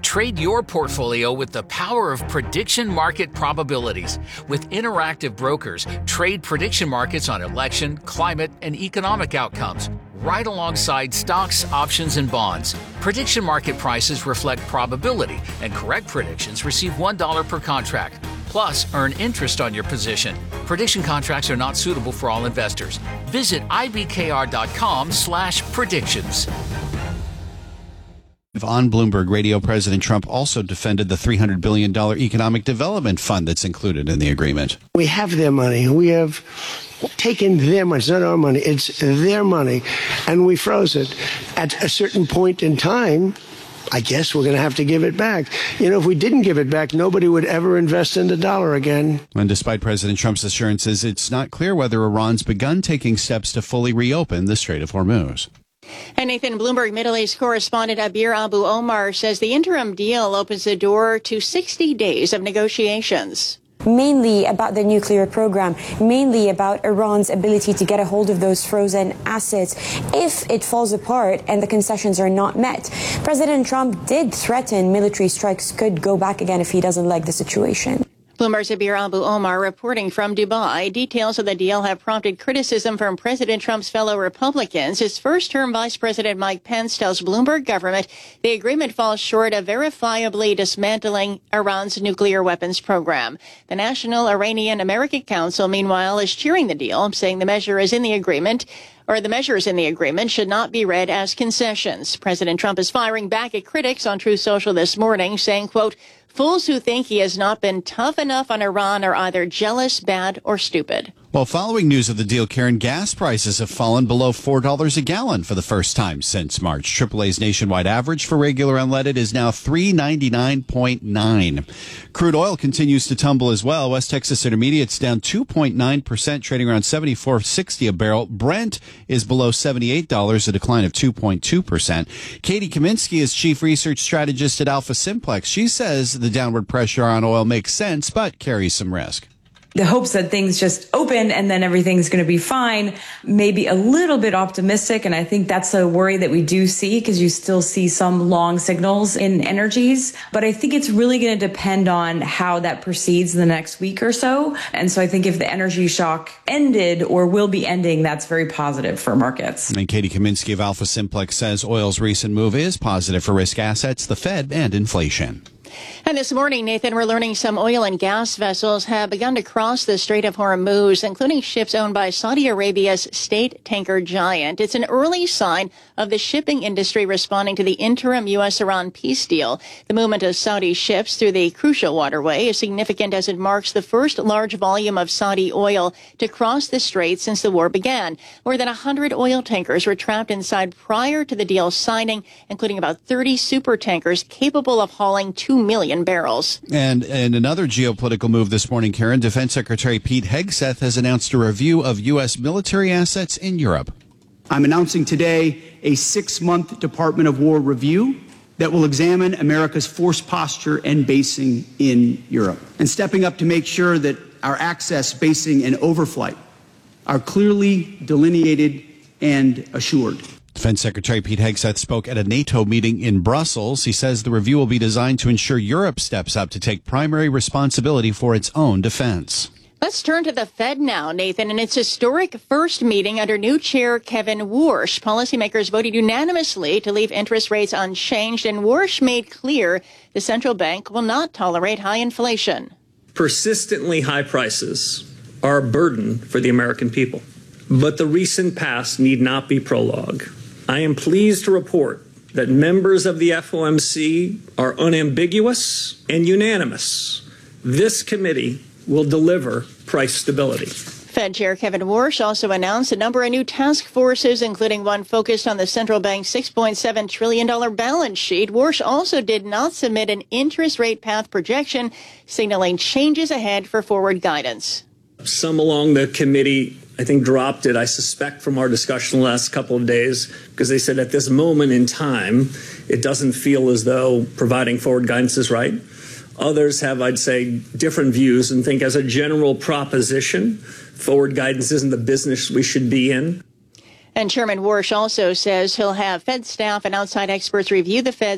Trade your portfolio with the power of prediction market probabilities. With interactive brokers, trade prediction markets on election, climate, and economic outcomes, right alongside stocks, options, and bonds. Prediction market prices reflect probability, and correct predictions receive $1 per contract. Plus, earn interest on your position. Prediction contracts are not suitable for all investors. Visit ibkr.com/predictions. On Bloomberg Radio, President Trump also defended the $300 billion economic development fund that's included in the agreement. We have their money. We have taken their money. It's not our money. It's their money. And we froze it. At a certain point in time, I guess we're going to have to give it back. You know, if we didn't give it back, nobody would ever invest in the dollar again. And despite President Trump's assurances, it's not clear whether Iran's begun taking steps to fully reopen the Strait of Hormuz. And Nathan, Bloomberg Middle East correspondent Abir Abu Omar says the interim deal opens the door to 60 days of negotiations. Mainly about the nuclear program, mainly about Iran's ability to get a hold of those frozen assets if it falls apart and the concessions are not met. President Trump did threaten military strikes could go back again if he doesn't like the situation. Bloomberg's Abir Abu Omar reporting from Dubai. Details of the deal have prompted criticism from President Trump's fellow Republicans. His first-term Vice President Mike Pence tells Bloomberg government the agreement falls short of verifiably dismantling Iran's nuclear weapons program. The National Iranian-American Council, meanwhile, is cheering the deal, saying the measures in the agreement should not be read as concessions. President Trump is firing back at critics on Truth Social this morning, saying, quote, "Fools who think he has not been tough enough on Iran are either jealous, bad, or stupid." Well, following news of the deal, Karen, gas prices have fallen below $4 a gallon for the first time since March. AAA's nationwide average for regular unleaded is now $3.99.9. Crude oil continues to tumble as well. West Texas Intermediate's down 2.9%, trading around $74.60 a barrel. Brent is below $78, a decline of 2.2%. Katie Kaminsky is chief research strategist at Alpha Simplex. She says the downward pressure on oil makes sense, but carries some risk. The hopes that things just open and then everything's going to be fine, maybe a little bit optimistic. And I think that's a worry that we do see because you still see some long signals in energies. But I think it's really going to depend on how that proceeds in the next week or so. And so I think if the energy shock ended or will be ending, that's very positive for markets. And Katie Kaminsky of Alpha Simplex says oil's recent move is positive for risk assets, the Fed, and inflation. And this morning, Nathan, we're learning some oil and gas vessels have begun to cross the Strait of Hormuz, including ships owned by Saudi Arabia's state tanker giant. It's an early sign of the shipping industry responding to the interim U.S.-Iran peace deal. The movement of Saudi ships through the crucial waterway is significant as it marks the first large volume of Saudi oil to cross the strait since the war began. More than 100 oil tankers were trapped inside prior to the deal signing, including about 30 super tankers capable of hauling 2 million barrels. And another geopolitical move this morning, Karen, Defense Secretary Pete Hegseth has announced a review of U.S. military assets in Europe. I'm announcing today a 6-month Department of War review that will examine America's force posture and basing in Europe, and stepping up to make sure that our access, basing, and overflight are clearly delineated and assured. Defense Secretary Pete Hegseth spoke at a NATO meeting in Brussels. He says the review will be designed to ensure Europe steps up to take primary responsibility for its own defense. Let's turn to the Fed now, Nathan, and its historic first meeting under new chair Kevin Warsh. Policymakers voted unanimously to leave interest rates unchanged, and Warsh made clear the central bank will not tolerate high inflation. Persistently high prices are a burden for the American people, but the recent past need not be prologue. I am pleased to report that members of the FOMC are unambiguous and unanimous. This committee will deliver price stability. Fed Chair Kevin Warsh also announced a number of new task forces, including one focused on the central bank's $6.7 trillion balance sheet. Warsh also did not submit an interest rate path projection, signaling changes ahead for forward guidance. Some along the committee, I think, dropped it, I suspect, from our discussion the last couple of days, because they said at this moment in time, it doesn't feel as though providing forward guidance is right. Others have, I'd say, different views and think as a general proposition, forward guidance isn't the business we should be in. And Chairman Warsh also says he'll have Fed staff and outside experts review the Fed's